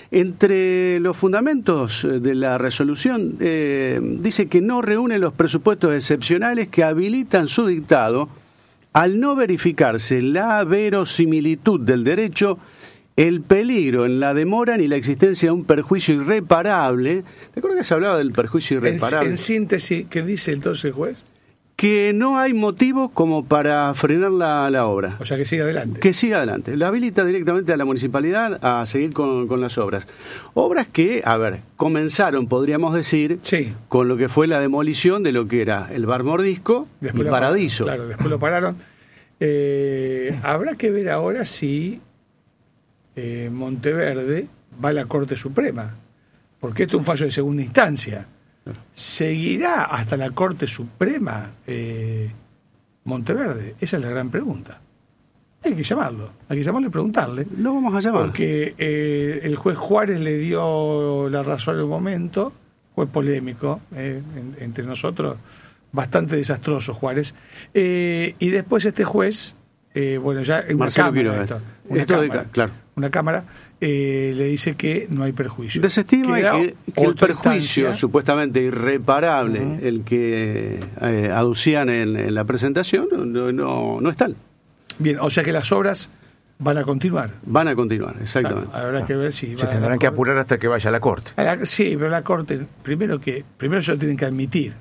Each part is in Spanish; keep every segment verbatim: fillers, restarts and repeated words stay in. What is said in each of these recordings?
Entre los fundamentos de la resolución eh, dice que no reúne los presupuestos excepcionales que habilitan su dictado al no verificarse la verosimilitud del derecho, el peligro en la demora ni la existencia de un perjuicio irreparable. ¿Te acuerdas que se hablaba del perjuicio irreparable? En, en síntesis, ¿qué dice entonces el juez? Que no hay motivo como para frenar la, la obra. O sea, que siga adelante. Que siga adelante. La habilita directamente a la municipalidad a seguir con, con las obras. Obras que, a ver, comenzaron, podríamos decir, sí, con lo que fue la demolición de lo que era el Bar Mordisco después y Paradiso. Pararon, claro, después lo pararon. Eh, habrá que ver ahora si eh, Monteverde va a la Corte Suprema, porque esto es un fallo de segunda instancia. ¿Seguirá hasta la Corte Suprema eh, Monteverde? Esa es la gran pregunta. Hay que llamarlo, hay que llamarlo y preguntarle. Lo vamos a llamar. Porque eh, el juez Juárez le dio la razón en un momento, fue polémico eh, en, entre nosotros, bastante desastroso Juárez. Eh, y después este juez, eh, bueno, ya en una Marcelo cámara, Quiroga, esto, una esto cámara, de, claro. una cámara eh, le dice que no hay perjuicio. Desestima que, que el perjuicio instancia, supuestamente irreparable, uh-huh, el que eh, aducían en, en la presentación, no, no, no es tal. Bien, o sea que las obras van a continuar. Van a continuar, exactamente. Claro, habrá que ver si... Se tendrán que apurar hasta que vaya a la Corte. A la, sí, pero la Corte, primero que primero se lo tienen que admitir.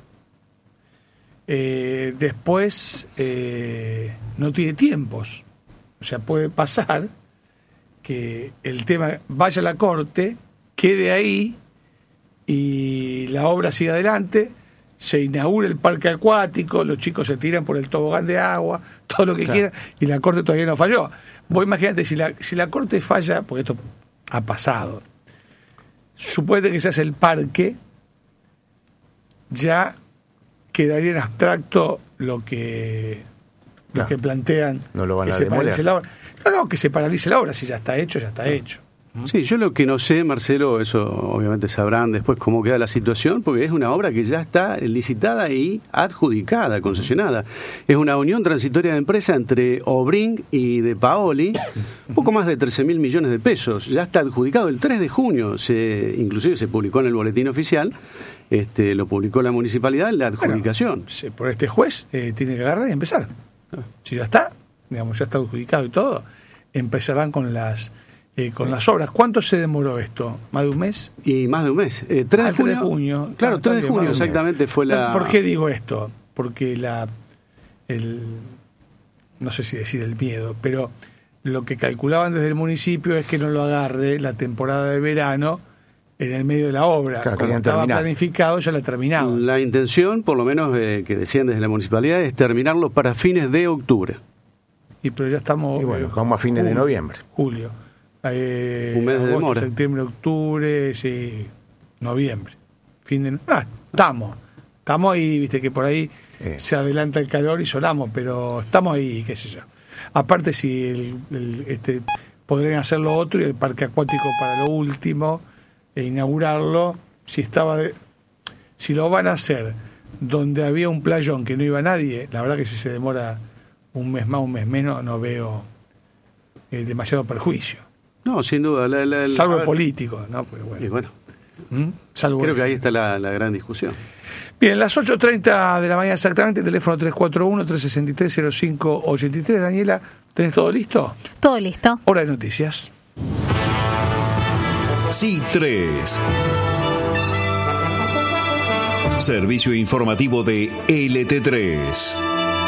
Eh, después, eh, no tiene tiempos. O sea, puede pasar que el tema vaya a la Corte, quede ahí y la obra siga adelante, se inaugura el parque acuático, los chicos se tiran por el tobogán de agua, todo lo que claro. quieran, y la Corte todavía no falló. Vos imagínate, si la, si la Corte falla, porque esto ha pasado, suponete que se hace el parque, ya quedaría en abstracto lo que, lo claro. que plantean, no lo van que a se demoler. paralice la obra. No, no, que se paralice la obra, si ya está hecho, ya está no. hecho. Sí, yo lo que no sé, Marcelo, eso obviamente sabrán después cómo queda la situación, porque es una obra que ya está licitada y adjudicada, concesionada. Es una unión transitoria de empresa entre Obring y De Paoli, un poco más de trece mil millones de pesos. Ya está adjudicado el tres de junio, se, inclusive se publicó en el boletín oficial, este, lo publicó la municipalidad, la adjudicación. Bueno, por este juez eh, tiene que agarrar y empezar. Si ya está, digamos, ya está adjudicado y todo, empezarán con las... Eh, con las obras. ¿Cuánto se demoró esto? ¿Más de un mes? Y más de un mes. Eh, tres ah, de junio, tres de junio. Claro, ah, tres de junio exactamente fue la... ¿Por qué digo esto? Porque la... el no sé si decir el miedo, pero lo que calculaban desde el municipio es que no lo agarre la temporada de verano en el medio de la obra. Claro, como estaba terminar. planificado, ya la terminaban. La intención, por lo menos eh, que decían desde la municipalidad, es terminarlo para fines de octubre. Y pero ya estamos... Y bueno, eh, vamos a fines julio, de noviembre. Julio. Eh, un mes de agosto, demora. Septiembre, octubre, sí, noviembre. Fin de ah, estamos. Estamos ahí, viste que por ahí eh. se adelanta el calor y solamos, pero estamos ahí, qué sé yo. Aparte si el, el, este podrían hacer lo otro y el parque acuático para lo último e inaugurarlo, si estaba de, si lo van a hacer donde había un playón que no iba nadie, la verdad que si se demora un mes más, un mes menos, no veo eh, demasiado perjuicio. No, sin duda. La, la, la, salvo el político, ¿no? Pues bueno. Y bueno ¿Mm? Salvo creo eso. que ahí está la, la gran discusión. Bien, las ocho treinta de la mañana exactamente, teléfono tres cuatro uno, tres seis tres, cero cinco ocho tres. Daniela, ¿tenés todo listo? Todo listo. Hora de noticias. C tres. Servicio informativo de L T tres.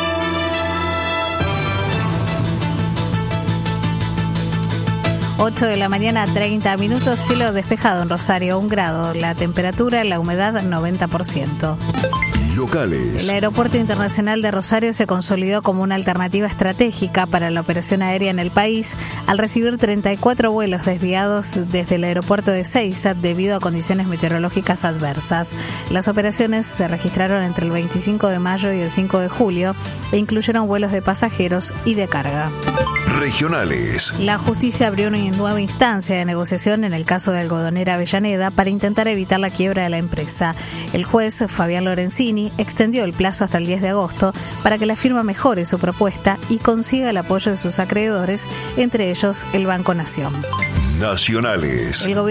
ocho de la mañana, treinta minutos, cielo despejado en Rosario, un grado, la temperatura, la humedad, noventa por ciento. Locales. El Aeropuerto Internacional de Rosario se consolidó como una alternativa estratégica para la operación aérea en el país al recibir treinta y cuatro vuelos desviados desde el aeropuerto de Seiza debido a condiciones meteorológicas adversas. Las operaciones se registraron entre el veinticinco de mayo y el cinco de julio e incluyeron vuelos de pasajeros y de carga. Regionales. La justicia abrió una nueva instancia de negociación en el caso de Algodonera Avellaneda para intentar evitar la quiebra de la empresa. El juez Fabián Lorenzini extendió el plazo hasta el diez de agosto para que la firma mejore su propuesta y consiga el apoyo de sus acreedores, entre ellos el Banco Nación. Nacionales. El